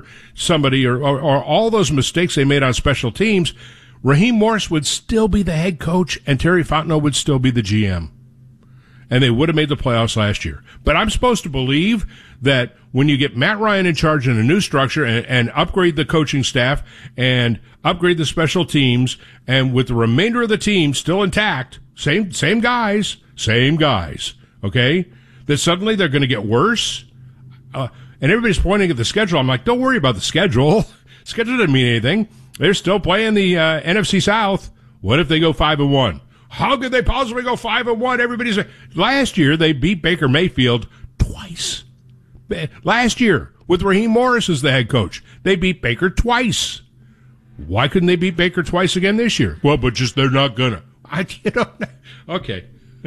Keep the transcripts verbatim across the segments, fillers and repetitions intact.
somebody or, or, or all those mistakes they made on special teams, Raheem Morris would still be the head coach and Terry Fontenot would still be the G M. And they would have made the playoffs last year. But I'm supposed to believe that when you get Matt Ryan in charge in a new structure and, and upgrade the coaching staff and upgrade the special teams, and with the remainder of the team still intact, same same guys, same guys, okay, that suddenly they're going to get worse. Uh, and everybody's pointing at the schedule. I'm like, don't worry about the schedule. Schedule doesn't mean anything. They're still playing the uh, N F C South. What if they go five and one? How could they possibly go five and one? Everybody's last year they beat Baker Mayfield twice. Last year with Raheem Morris as the head coach, they beat Baker twice. Why couldn't they beat Baker twice again this year? Well, but just they're not gonna. I you know okay.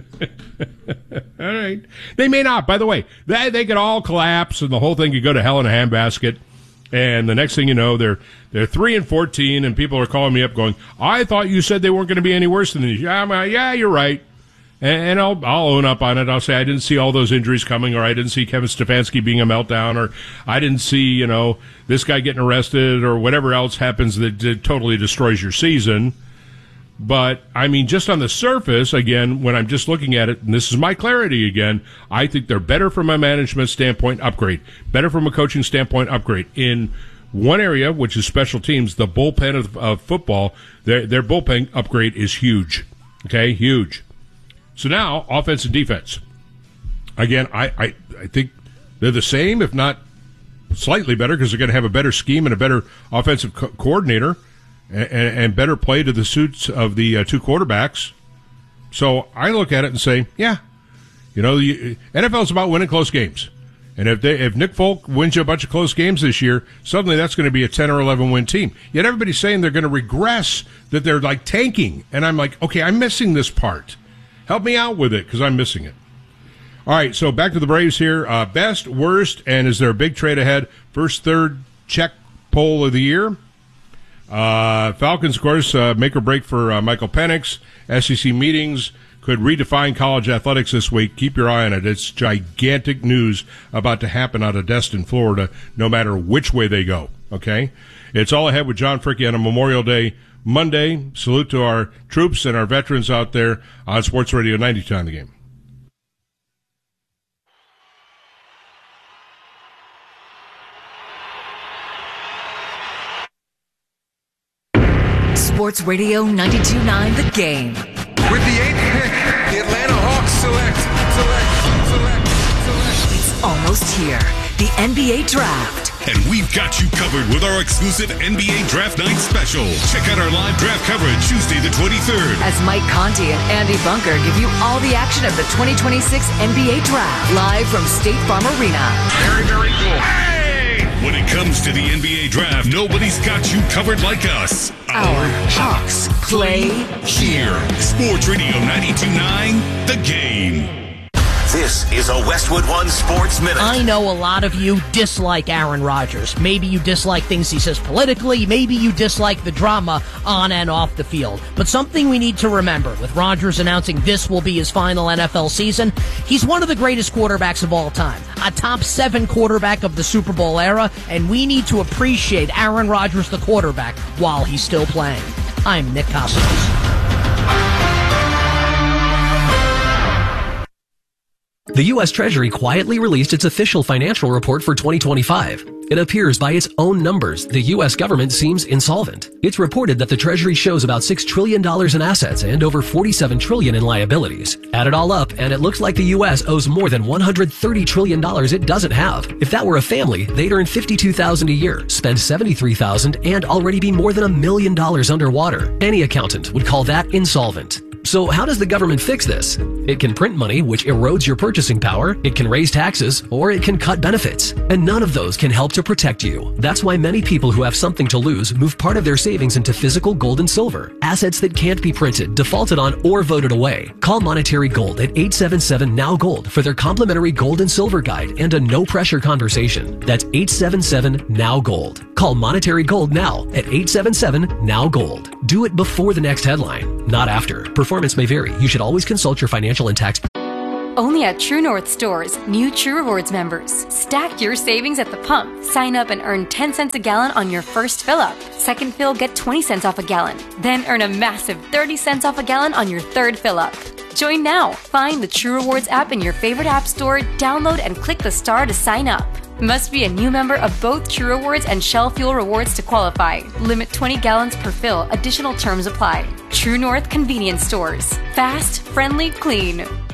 All right. They may not. By the way, they they could all collapse and the whole thing could go to hell in a handbasket. And the next thing you know, they're they're three and fourteen, and people are calling me up, going, "I thought you said they weren't going to be any worse than these." Yeah, I'm, uh, yeah, you're right. And, and I'll I'll own up on it. I'll say I didn't see all those injuries coming, or I didn't see Kevin Stefanski being a meltdown, or I didn't see you know this guy getting arrested, or whatever else happens that, that totally destroys your season. But, I mean, just on the surface, again, when I'm just looking at it, and this is my clarity again, I think they're better from a management standpoint, upgrade. Better from a coaching standpoint, upgrade. In one area, which is special teams, the bullpen of, of football, their, their bullpen upgrade is huge. Okay, huge. So now, offense and defense. Again, I, I, I think they're the same, if not slightly better, because they're going to have a better scheme and a better offensive co- coordinator. And, and better play to the suits of the uh, two quarterbacks. So I look at it and say, yeah, you know, the N F L is about winning close games. And if they, if Nick Folk wins you a bunch of close games this year, suddenly that's going to be a ten or eleven win team. Yet everybody's saying they're going to regress, that they're like tanking. And I'm like, okay, I'm missing this part. Help me out with it, because I'm missing it. All right, so back to the Braves here. Uh, best, worst, and is there a big trade ahead? First, third, check poll of the year. Uh, Falcons, of course, uh, make or break for uh, Michael Penix. S E C meetings could redefine college athletics this week. Keep your eye on it. It's gigantic news about to happen out of Destin, Florida, no matter which way they go, okay? It's all ahead with John Fricke on a Memorial Day Monday. Salute to our troops and our veterans out there on Sports Radio ninety-two on the Game. Sports Radio ninety-two point nine The Game. With the eighth pick, the Atlanta Hawks select, select, select, select. It's almost here. The N B A Draft. And we've got you covered with our exclusive N B A Draft Night special. Check out our live draft coverage Tuesday the twenty-third. As Mike Conti and Andy Bunker give you all the action of the twenty twenty-six N B A Draft. Live from State Farm Arena. Very, very cool. Hey! When it comes to the N B A Draft, nobody's got you covered like us. Our Hawks play here. Sports Radio ninety-two point nine, The Game. This is a Westwood One Sports Minute. I know a lot of you dislike Aaron Rodgers. Maybe you dislike things he says politically. Maybe you dislike the drama on and off the field. But something we need to remember, with Rodgers announcing this will be his final N F L season, he's one of the greatest quarterbacks of all time. A top seven quarterback of the Super Bowl era, and we need to appreciate Aaron Rodgers, the quarterback, while he's still playing. I'm Nick Costos. The U S Treasury quietly released its official financial report for twenty twenty-five. It appears by its own numbers, the U S government seems insolvent. It's reported that the Treasury shows about six trillion dollars in assets and over forty-seven trillion dollars in liabilities. Add it all up, and it looks like the U S owes more than one hundred thirty trillion dollars it doesn't have. If that were a family, they'd earn fifty-two thousand dollars a year, spend seventy-three thousand dollars, and already be more than a million dollars underwater. Any accountant would call that insolvent. So how does the government fix this? It can print money, which erodes your purchasing power, it can raise taxes, or it can cut benefits. And none of those can help to protect you. That's why many people who have something to lose move part of their savings into physical gold and silver, assets that can't be printed, defaulted on, or voted away. Call Monetary Gold at eight seven seven N O W Gold for their complimentary gold and silver guide and a no-pressure conversation. That's eight seven seven N O W Gold. Call Monetary Gold now at eight seven seven N O W Gold. Do it before the next headline, not after. Performance may vary. You should always consult your financial and tax. Only at True North stores, new True Rewards members. Stack your savings at the pump. Sign up and earn ten cents a gallon on your first fill up. Second fill, get twenty cents off a gallon. Then earn a massive thirty cents off a gallon on your third fill up. Join now. Find the True Rewards app in your favorite app store, download and click the star to sign up. Must be a new member of both True Rewards and Shell Fuel Rewards to qualify. Limit twenty gallons per fill. Additional terms apply. True North Convenience Stores. Fast, friendly, clean.